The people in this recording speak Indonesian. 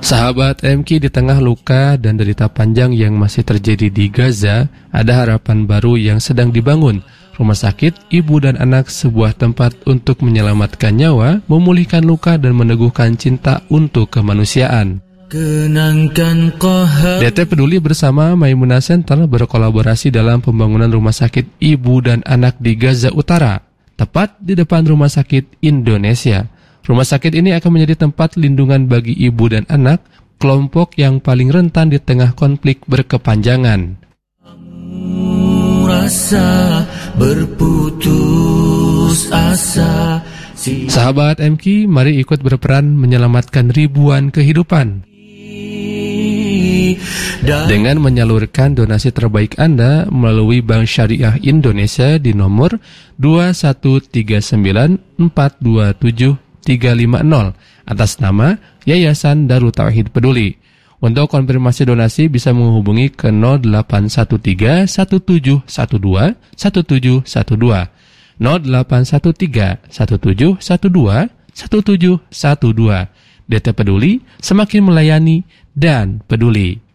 Sahabat MQ, di tengah luka dan derita panjang yang masih terjadi di Gaza, ada harapan baru yang sedang dibangun. Rumah sakit Ibu dan Anak, sebuah tempat untuk menyelamatkan nyawa, memulihkan luka dan meneguhkan cinta untuk kemanusiaan. DT Peduli bersama Maimunah Center berkolaborasi dalam pembangunan rumah sakit Ibu dan Anak di Gaza Utara, tepat di depan Rumah Sakit Indonesia. Rumah sakit ini akan menjadi tempat lindungan bagi ibu dan anak, kelompok yang paling rentan di tengah konflik berkepanjangan. Rasa berputus asa. Sahabat MQ, mari ikut berperan menyelamatkan ribuan kehidupan dengan menyalurkan donasi terbaik Anda melalui Bank Syariah Indonesia di nomor 2139427 350 atas nama Yayasan Darut Tauhid Peduli. Untuk konfirmasi donasi bisa menghubungi ke 0813 1712 1712 0813 1712 1712. DT Peduli, semakin melayani dan peduli.